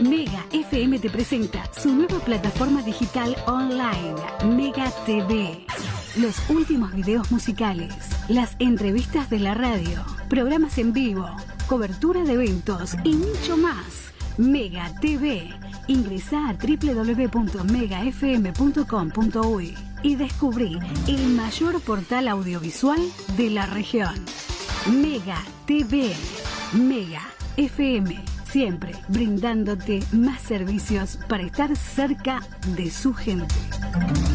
Mega FM te presenta su nueva plataforma digital online, Mega TV. Los últimos videos musicales, las entrevistas de la radio, programas en vivo, cobertura de eventos y mucho más. Mega TV. Ingresá a www.megafm.com.uy y descubrí el mayor portal audiovisual de la región. Mega TV. Mega FM. Siempre brindándote más servicios para estar cerca de su gente.